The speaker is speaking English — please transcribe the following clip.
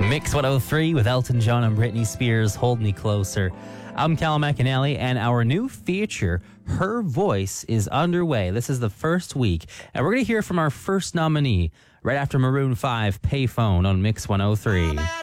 Mix 103 with Elton John and Britney Spears, Hold Me Closer. I'm Callum McAnally, and our new feature, Her Voice, is underway. This is the first week, and we're going to hear from our first nominee right after Maroon 5, Payphone on Mix 103.